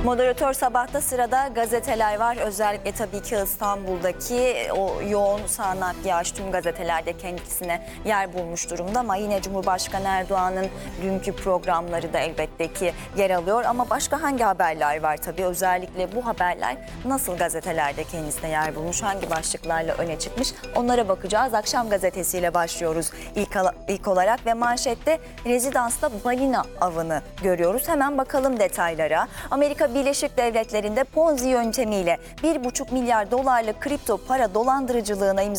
Moderatör sabahta sırada gazeteler var. Özellikle tabii ki İstanbul'daki o yoğun sağanak yağış tüm gazetelerde kendisine yer bulmuş durumda. Ama yine Cumhurbaşkanı Erdoğan'ın dünkü programları da elbette ki yer alıyor. Ama başka hangi haberler var tabii? Özellikle bu haberler nasıl gazetelerde kendisine yer bulmuş, hangi başlıklarla öne çıkmış? Onlara bakacağız. Akşam gazetesiyle başlıyoruz ilk olarak ve manşette rezidansta balina avını görüyoruz. Hemen bakalım detaylara. Amerika Birleşik Devletleri'nde Ponzi yöntemiyle 1,5 milyar dolarlık kripto para dolandırıcılığına